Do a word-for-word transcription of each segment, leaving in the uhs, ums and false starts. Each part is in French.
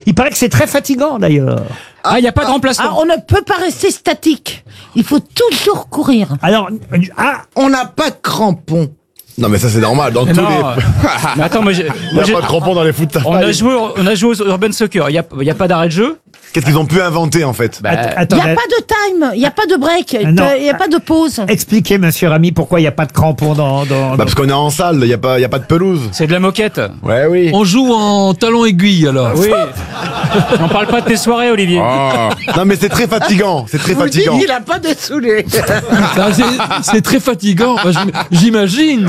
Il paraît que c'est très fatigant d'ailleurs. Ah, il n'y a pas de remplacement. Ah, on ne peut pas rester statique. Il faut toujours courir. Alors, ah, On n'a pas de crampons. Non, mais ça, c'est normal. Dans tous Non, les. mais attends, moi, j'ai- Il moi, n'y j'ai- a pas de crampons dans les foot. on a joué, au- on a joué au Urban Soccer. Il y a, il y a pas d'arrêt de jeu. Qu'est-ce qu'ils ont pu inventer, en fait? Bah, att- Il attends, n'y a mais- pas de time, il n'y a pas de break, il non. n'y a pas de pause. expliquez, monsieur Rami, pourquoi il n'y a pas de crampons dans... dans, Bah, dans- parce qu'on est en salle, il n'y a, pas- y a pas de pelouse. C'est de la moquette. Ouais, oui. On joue en talon aiguille alors. Oui. On parle pas de tes soirées, Olivier. Non, mais c'est très fatigant. C'est très Je vous dis, fatigant. il n'a pas de saoulé. Ça, c'est- C'est très fatigant, Enfin, j'im- j'imagine.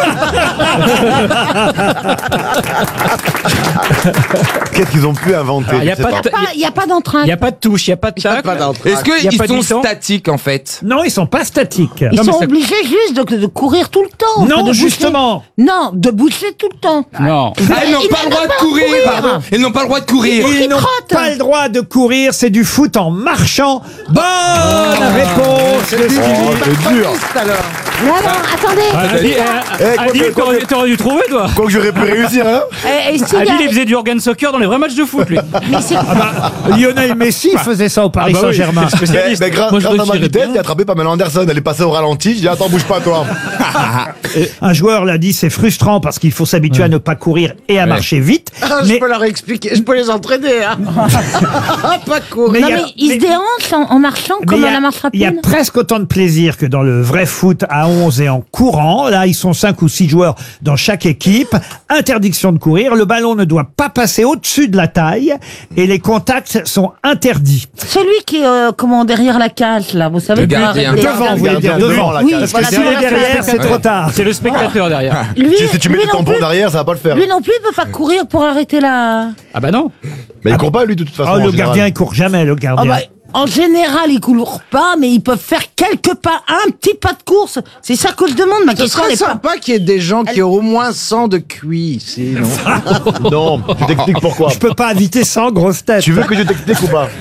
Qu'est-ce qu'ils ont pu inventer? Ah, y a Je sais pas de- Il n'y a pas d'entrain. Il n'y a pas de touche, il n'y a pas de tacle. Est-ce Y a qu'ils pas de sont mi-temps statiques en fait? Non, ils sont pas statiques. Ils Non, mais sont c'est- obligés juste de, de courir tout le temps. Non, Enfin, de bouger. justement. Non, de bouger tout le temps. Non. Ah, ils n'ont Ils pas le droit n'ont de pas courir, courir. pardon. Ils n'ont pas le droit de courir. Ils n'ont trottent. pas le droit de courir, c'est du foot en marchant. Bonne réponse de Oh, Stevie. c'est dur. Alors, Non, non, attendez. Adil, Eh, quoi Adil, que- quoi t'aurais que- t'aurais dû trouver, toi. Quoi que j'aurais pu réussir, hein? Et, et s'il y a- Adil, il faisait du organ soccer dans les vrais matchs de foot, lui. mais c'est- Ah bah, Lionel Messi faisait ça au Paris Ah bah oui, Saint-Germain. c'est Mais, spécialiste. mais grâce, Moi, je grâce à ma retirais vitesse, bien. il a attrapé Pamela Anderson. Elle est passée au ralenti. Je dis, attends, bouge pas, toi. Un joueur l'a dit, c'est frustrant parce qu'il faut s'habituer à ne pas courir et à marcher vite. ah, je mais peux leur expliquer, je peux les entraîner. Hein. pas courir. Mais non, il y a- mais ils mais- se déhanchent en, en marchant mais comme il y à a- la marche il y a rapide. presque autant de plaisir que dans le vrai foot à onze et en courant. Là, ils sont cinq ou six joueurs dans chaque équipe. Interdiction de courir. Le ballon ne doit pas passer au-dessus de la taille et les contacts sont interdits. Celui qui est euh, comment, derrière la cage, là, vous savez. Le pour gardien. arrêter- Devant, vous voulez dire Devant, devant. la Oui, cage. Parce que voilà, si c'est il est vrai, derrière, c'est c'est vrai. trop tard. C'est le spectateur derrière. Lui, Si, si tu mets lui des non tampons plus- derrière, ça va pas le faire. Lui non plus, il peut pas courir pour arrêter la... Ah bah non. Mais il court pas, lui, de toute façon. Oh, en le général. gardien, il court jamais, le Ah gardien. bah, en général, ils courent pas, mais ils peuvent faire quelques pas, un petit pas de course. C'est ça que je demande. Ma Ce question serait n'est pas... sympa qu'il y ait des gens qui aient au moins cent de Q I ici, non? Non, je t'explique pourquoi. Je peux pas inviter sans grosse tête. Tu veux que je t'explique ou pas?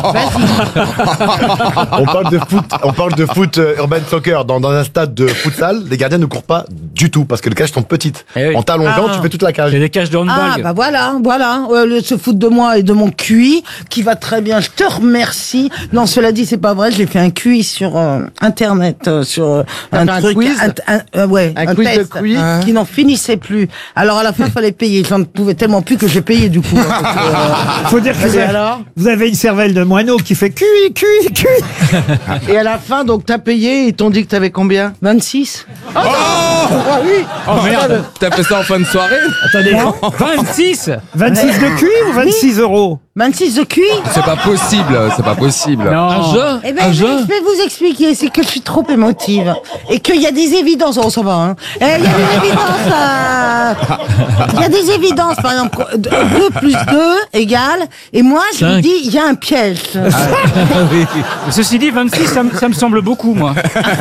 On parle de foot, on parle de foot euh, urban soccer dans, dans un stade de futsal. Les gardiens ne courent pas du tout parce que les cages sont petites. Eh oui. En t'allongeant, Ah. tu fais toute la cage. J'ai des cages de handball. Ah, bah voilà, voilà. Euh, le- se foutre de moi et de mon Q I, qui va très bien. Je te remercie. Non, cela dit, c'est pas vrai. J'ai fait un Q I sur euh, Internet, euh, sur euh, un, Un truc, quiz un, un- euh, ouais, Un un, quiz de test Q I qui n'en finissait plus. Alors à la fin, il fallait payer. J'en pouvais tellement plus que j'ai payé du coup. hein, parce que, euh, Faut dire que vous Et avez, alors vous avez une cervelle de moineau qui fait cui, cui, cui. Et à la fin, donc, t'as payé, ils t'ont dit que t'avais combien? vingt-six. Ah oui. Oh merde. T'as fait ça en fin de soirée? Attendez, vingt-six. vingt-six de cui ou vingt-six euros? vingt-six de Q I. C'est pas possible, c'est pas possible. Non. Un jeu Eh ben, Un je jeu je vais vous expliquer, c'est que je suis trop émotive et qu'il y a des évidences. Oh, ça va, hein. Eh, Il y a des évidences. euh, Il y a des évidences, par exemple, deux plus deux égale. Et moi, je vous Cinq. dis, il y a un piège. Ceci dit, vingt-six, ça, me- ça me semble beaucoup, moi.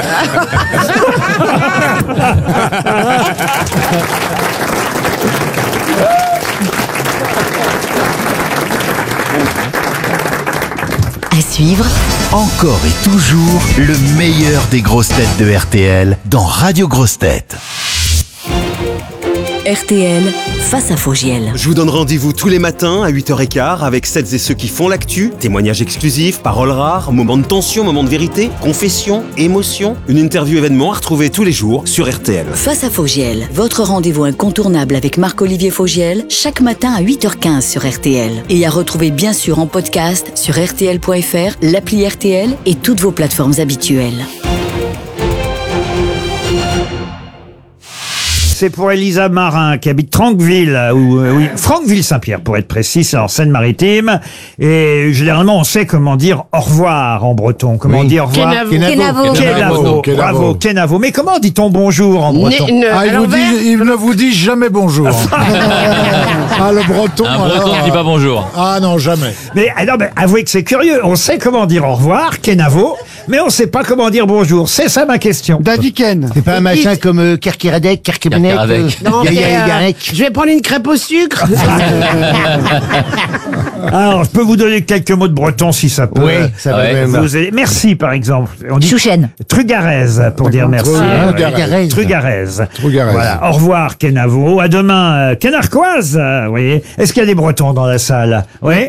À suivre, Encore et toujours le meilleur des grosses têtes de R T L dans Radio Grosses Têtes. R T L, face à Fogiel. Je vous donne rendez-vous tous les matins à huit heures quinze avec celles et ceux qui font l'actu, témoignages exclusifs, paroles rares, moments de tension, moments de vérité, confessions, émotions, une interview événement à retrouver tous les jours sur R T L. Face à Fogiel, votre rendez-vous incontournable avec Marc-Olivier Fogiel, chaque matin à huit heures quinze sur R T L. Et à retrouver bien sûr en podcast sur R T L point F R, l'appli R T L et toutes vos plateformes habituelles. C'est pour Elisa Marin qui habite Tranqueville, ou euh, oui, Franqueville-Saint-Pierre pour être précis, c'est en Seine-Maritime. Et généralement, on sait comment dire au revoir en breton. Comment on dit au revoir? Kenavo. Kenavo. Kenavo. Kenavo. Bravo, Kenavo. Mais comment dit-on bonjour en breton? Ne- ne- Ah, il, à vous l'envers. dit, il ne vous dit jamais bonjour. Ah, le breton. Un breton alors, qui dit pas bonjour. Ah non, jamais. Mais, ah non, mais avouez que c'est curieux. On sait comment dire au revoir, Kenavo, mais on sait pas comment dire bonjour. C'est ça ma question. Dadiken. C'est pas un machin comme euh, Kerkeradec, Kerkemenek. Kerkeradec. euh, Non, Yaya c'est, euh, Yagarek. je vais prendre une crêpe au sucre. Alors, je peux vous donner quelques mots de breton si ça peut. Oui, ça va Ouais, même. Vous aider. Merci, par exemple. On dit Chouchen. Trugarez pour dire merci. Trugarez. Trugarez. Trugarez. Voilà. Au revoir, Kenavo. À demain, euh, Kenarquoise. euh, Vous voyez. Est-ce qu'il y a des Bretons dans la salle? Oui.